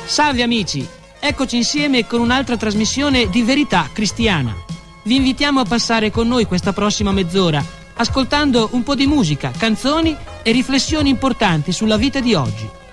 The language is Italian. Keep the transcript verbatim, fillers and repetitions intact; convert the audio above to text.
Salve amici, eccoci insieme con un'altra trasmissione di Verità Cristiana. Vi invitiamo a passare con noi questa prossima mezz'ora, ascoltando un po' di musica, canzoni e riflessioni importanti sulla vita di oggi.